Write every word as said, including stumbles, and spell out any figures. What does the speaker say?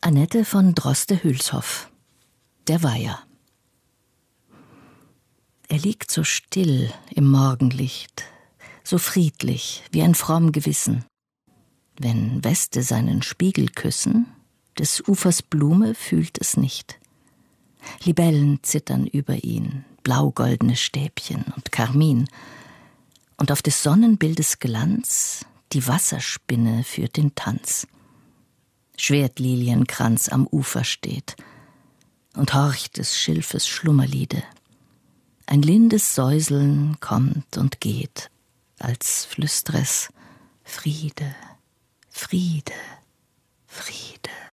Annette von Droste-Hülshoff. Der Weiher. Er liegt so still im Morgenlicht, so friedlich wie ein fromm Gewissen. Wenn Weste seinen Spiegel küssen, des Ufers Blume fühlt es nicht. Libellen zittern über ihn, blaugoldene Stäbchen und Karmin. Und auf des Sonnenbildes Glanz die Wasserspinne führt den Tanz. Schwertlilienkranz am Ufer steht und horcht des Schilfes Schlummerliede. Ein lindes Säuseln kommt und geht, als flüstres Friede, Friede, Friede.